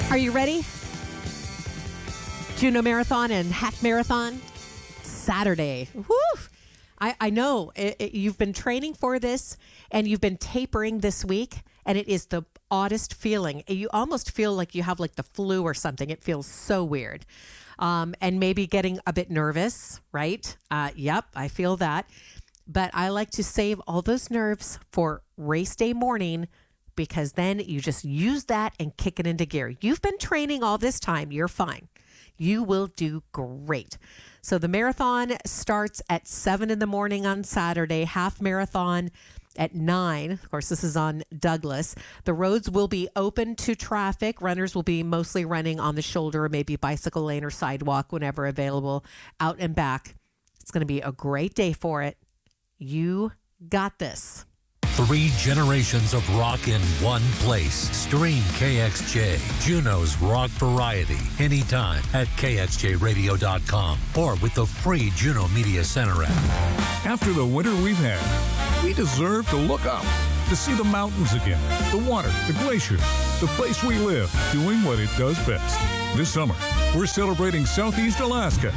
Are you ready? Juneau Marathon and Half Marathon Saturday. Woo! I know you've been training for this and you've been tapering this week, and it is the oddest feeling. You almost feel like you have like the flu or something. It feels so weird. And maybe getting a bit nervous, right? Yep, I feel that. But I like to save all those nerves for race day morning, because then you just use that and kick it into gear. You've been training all this time. You're fine. You will do great. So the marathon starts at 7 in the morning on Saturday, half marathon at 9. Of course, this is on Douglas. The roads will be open to traffic. Runners will be mostly running on the shoulder, maybe bicycle lane or sidewalk whenever available, out and back. It's going to be a great day for it. You got this. 3 generations of rock in one place. Stream KXJ, Juneau's rock variety, anytime at KXJRadio.com or with the free Juneau Media Center app. After the winter we've had, we deserve to look up, to see the mountains again, the water, the glaciers, the place we live, doing what it does best. This summer, we're celebrating Southeast Alaska.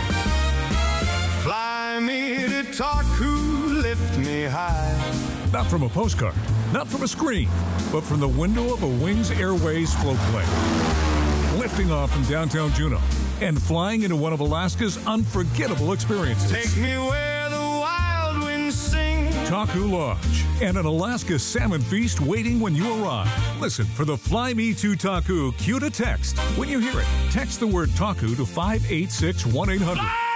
Fly me to Taku, lift me high. Not from a postcard, not from a screen, but from the window of a Wings Airways float plane. Lifting off from downtown Juneau and flying into one of Alaska's unforgettable experiences. Take me where the wild winds sing. Taku Lodge and an Alaska salmon feast waiting when you arrive. Listen for the Fly Me to Taku cue to text. When you hear it, text the word Taku to 586-1800.